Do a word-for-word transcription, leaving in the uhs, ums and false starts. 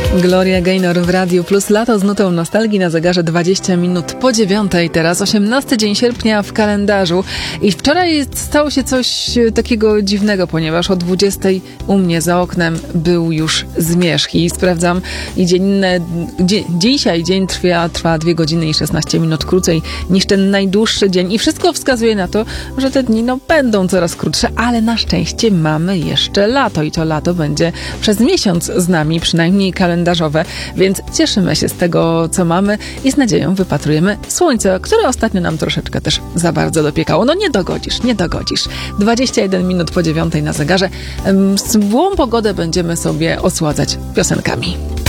Gloria Gaynor w Radiu Plus. Lato z nutą nostalgii na zegarze dwadzieścia minut po dziewiątej. Teraz osiemnasty dzień sierpnia w kalendarzu. I wczoraj stało się coś takiego dziwnego, ponieważ o dwudziestej u mnie za oknem był już zmierzch. I sprawdzam, i dzień, dzie, dzisiaj dzień trwa, trwa dwie godziny i szesnaście minut krócej niż ten najdłuższy dzień. I wszystko wskazuje na to, że te dni no, będą coraz krótsze, ale na szczęście mamy jeszcze lato. I to lato będzie przez miesiąc z nami, przynajmniej kalendarzowe, więc cieszymy się z tego, co mamy i z nadzieją wypatrujemy słońce, które ostatnio nam troszeczkę też za bardzo dopiekało. No nie dogodzisz, nie dogodzisz. dwadzieścia jeden minut po dziewiątej na zegarze. Złą pogodę będziemy sobie osładzać piosenkami.